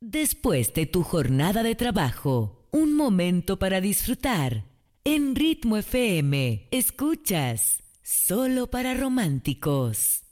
Después de tu jornada de trabajo, un momento para disfrutar. En Ritmo FM, escuchas Solo para Románticos.